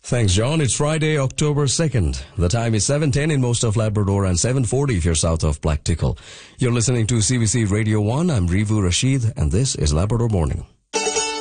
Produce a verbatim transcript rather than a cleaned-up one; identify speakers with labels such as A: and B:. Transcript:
A: Thanks, John. It's Friday, October second. The time is seven ten in most of Labrador and seven forty if you're south of Black Tickle. You're listening to C B C Radio one. I'm Rivu Rashid, and this is Labrador Morning.